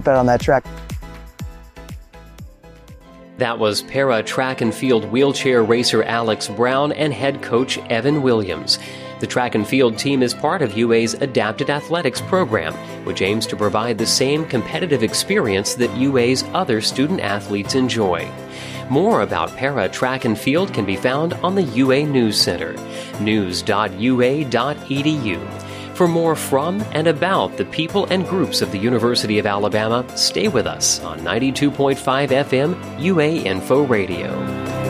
bet on that track. That was para track and field wheelchair racer Alex Brown and head coach Evan Williams. The track and field team is part of UA's Adapted Athletics program, which aims to provide the same competitive experience that UA's other student athletes enjoy. More about para track and field can be found on the UA News Center, news.ua.edu. For more from and about the people and groups of the University of Alabama, stay with us on 92.5 FM UA Info Radio.